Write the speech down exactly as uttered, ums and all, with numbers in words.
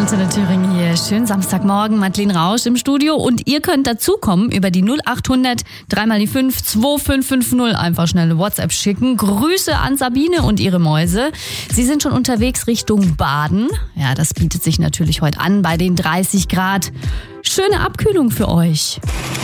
Antenne Thüringen hier. Schönen Samstagmorgen, Madeleine Rausch im Studio. Und ihr könnt dazukommen über die null achthundert drei mal die fünf zwei fünf fünf null. Einfach schnell eine WhatsApp schicken. Grüße an Sabine und ihre Mäuse. Sie sind schon unterwegs Richtung Baden. Ja, das bietet sich natürlich heute an bei den dreißig Grad. Schöne Abkühlung für euch.